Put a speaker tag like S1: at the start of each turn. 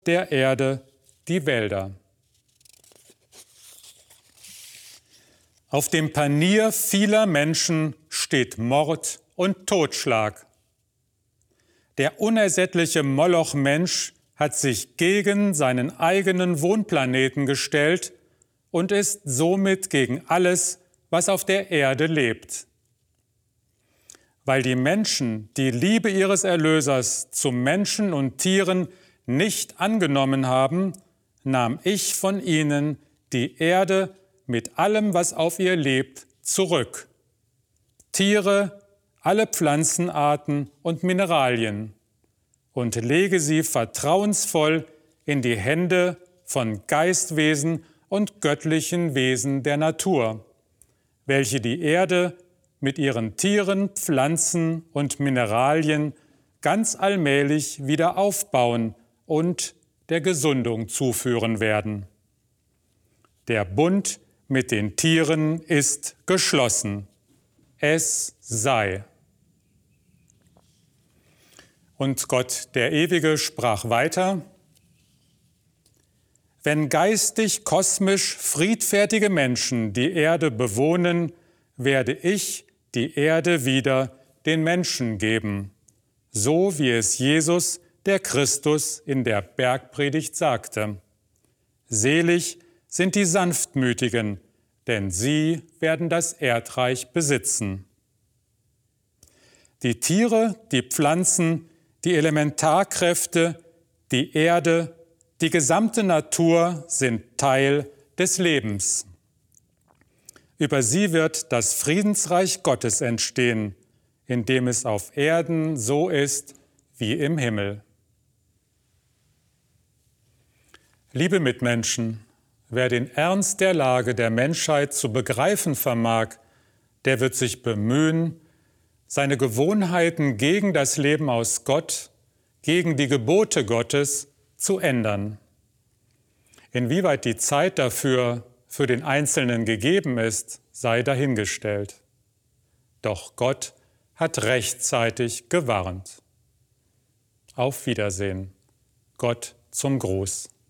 S1: der Erde die Wälder. Auf dem Panier vieler Menschen steht Mord und Totschlag. Der unersättliche Moloch-Mensch hat sich gegen seinen eigenen Wohnplaneten gestellt und ist somit gegen alles, was auf der Erde lebt. Weil die Menschen die Liebe ihres Erlösers zu Menschen und Tieren nicht angenommen haben, nahm ich von ihnen die Erde mit allem, was auf ihr lebt, zurück. Tiere, alle Pflanzenarten und Mineralien, und lege sie vertrauensvoll in die Hände von Geistwesen und göttlichen Wesen der Natur, welche die Erde mit ihren Tieren, Pflanzen und Mineralien ganz allmählich wieder aufbauen und der Gesundung zuführen werden. Der Bund mit den Tieren ist geschlossen. Es sei. Und Gott, der Ewige, sprach weiter: Wenn geistig, kosmisch friedfertige Menschen die Erde bewohnen, werde ich die Erde wieder den Menschen geben, so wie es Jesus, der Christus, in der Bergpredigt sagte. Selig sind die Sanftmütigen, denn sie werden das Erdreich besitzen. Die Tiere, die Pflanzen, die Elementarkräfte, die Erde, die gesamte Natur sind Teil des Lebens. Über sie wird das Friedensreich Gottes entstehen, in dem es auf Erden so ist wie im Himmel. Liebe Mitmenschen, wer den Ernst der Lage der Menschheit zu begreifen vermag, der wird sich bemühen, seine Gewohnheiten gegen das Leben aus Gott, gegen die Gebote Gottes zu ändern. Inwieweit die Zeit dafür für den Einzelnen gegeben ist, sei dahingestellt. Doch Gott hat rechtzeitig gewarnt. Auf Wiedersehen. Gott zum Gruß.